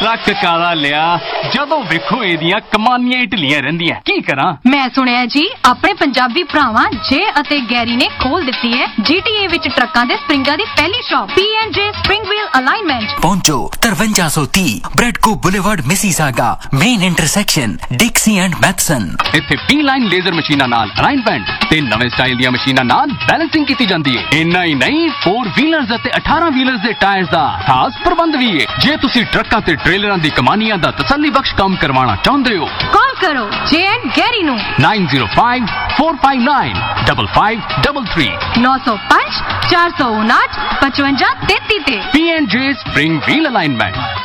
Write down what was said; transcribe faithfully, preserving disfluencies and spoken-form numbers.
Truck काला लिया जदों वेखो एदियां कमानियां ढिलियां रहिंदियां की करा। मैं सुनिया जी अपने पंजाबी भरावां जे अते गैरी ने खोल दिती है जीटीए विच ट्रकां दे स्प्रिंगां दी पहली shop P and J spring wheel alignment. पहुंचो तिरवंजा सौ तीस ब्रेडको boulevard Mississauga main intersection डिक्सी and Mathison. इत्थे पी लाइन लेजर मशीनां नाल अलाइनमेंट ते नवे स्टाइल दी मशीनां नाल बैलेंसिंग कीती जांदी है। इन्ना ही नहीं फोर व्हीलर्स अते अठारह व्हीलर्स दे टायर्स दा खास प्रबंध भी है। जे तुसी ट्रकां ते ट्रेलरां दी कमानियां दा तसल्ली बख्श काम करवाना चाहुंदे हो कॉल करो जे एंड गैरी नू nine zero five four five nine double five double three नौ सौ पांच चार सौ उनाठ पचवंजा तेती ते। P and J spring wheel alignment.